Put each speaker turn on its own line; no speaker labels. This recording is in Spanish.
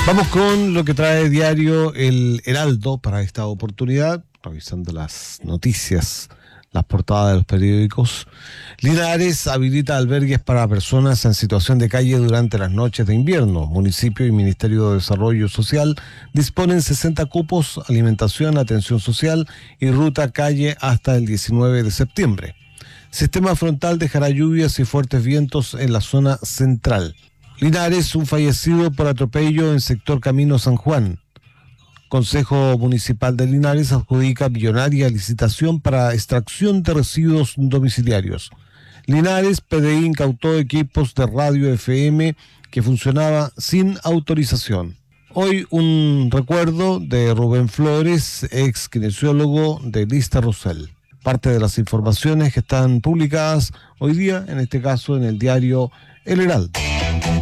Vamos con lo que trae diario El Heraldo para esta oportunidad, revisando las noticias, las portadas de los periódicos. Linares habilita albergues para personas en situación de calle durante las noches de invierno. Municipio y Ministerio de Desarrollo Social disponen 60 cupos, alimentación, atención social y ruta calle hasta el 19 de septiembre. Sistema frontal dejará lluvias y fuertes vientos en la zona central. Linares, un fallecido por atropello en sector Camino San Juan. Consejo Municipal de Linares adjudica millonaria licitación para extracción de residuos domiciliarios. Linares, PDI incautó equipos de radio FM que funcionaba sin autorización. Hoy un recuerdo de Rubén Flores, ex kinesiólogo de Lista Rosell. Parte de las informaciones que están publicadas hoy día, en este caso en el diario El Heraldo.